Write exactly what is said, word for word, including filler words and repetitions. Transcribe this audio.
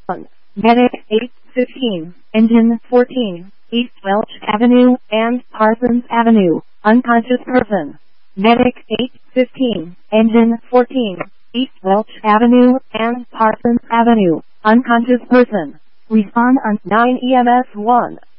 one. Medic eight fifteen, Engine fourteen, East Welch Avenue and Parsons Avenue, unconscious person. Medic eight fifteen, Engine fourteen, East Welch Avenue and Parsons Avenue, unconscious person. Respond on nine E M S one.